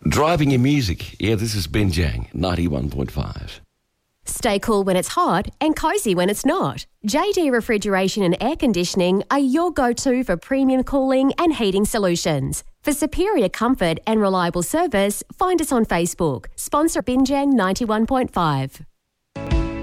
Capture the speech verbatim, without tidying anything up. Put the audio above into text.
Driving your music. Yeah, this is Binjang, ninety-one point five. Stay cool when it's hot and cosy when it's not. J D Refrigeration and Air Conditioning are your go-to for premium cooling and heating solutions. For superior comfort and reliable service, find us on Facebook. Sponsor Binjang ninety-one point five.